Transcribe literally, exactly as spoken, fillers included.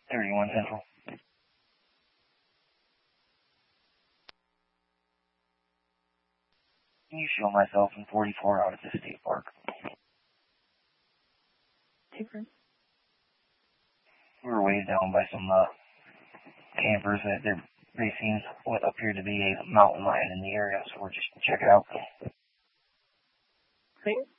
thirty-one Central. Can you show myself in forty-four out at the state park? Different. We were waved down by some uh, campers that there they seems what appeared to be a mountain lion in the area, so we're just check it out. Clear.